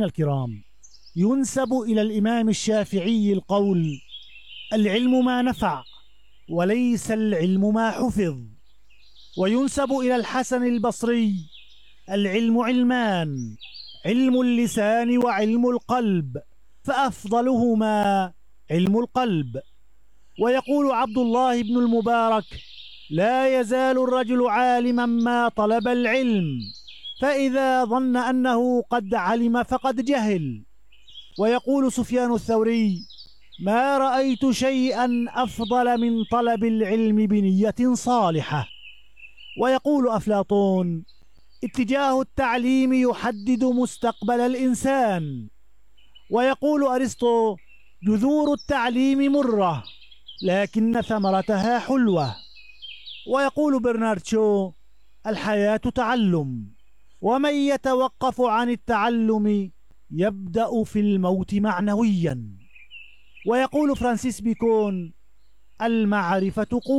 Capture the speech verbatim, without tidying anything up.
الكرام، ينسب إلى الإمام الشافعي القول: العلم ما نفع وليس العلم ما حفظ. وينسب إلى الحسن البصري: العلم علمان، علم اللسان وعلم القلب، فأفضلهما علم القلب. ويقول عبد الله بن المبارك: لا يزال الرجل عالما ما طلب العلم، فإذا ظن أنه قد علم فقد جهل. ويقول سفيان الثوري: ما رأيت شيئا أفضل من طلب العلم بنية صالحة. ويقول أفلاطون: اتجاه التعليم يحدد مستقبل الإنسان. ويقول أرسطو: جذور التعليم مرة لكن ثمرتها حلوة. ويقول برنارد شو: الحياة تعلم، ومن يتوقف عن التعلم يبدأ في الموت معنويا. ويقول فرانسيس بيكون: المعرفة قوة.